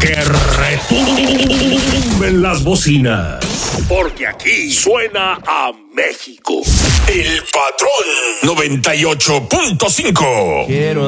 Que retumben las bocinas. Porque aquí suena a México. El Patrón 98.5. Quiero